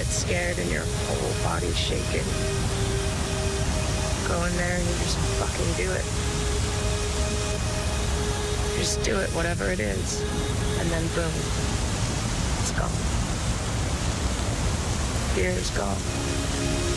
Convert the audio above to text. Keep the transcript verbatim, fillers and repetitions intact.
get scared and your whole body's shaking. Go in there and you just fucking do it. Just do it, whatever it is. And then boom, it's gone. Fear is gone.